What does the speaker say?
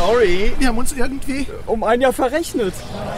Sorry. Wir haben uns irgendwie... Um ein Jahr verrechnet.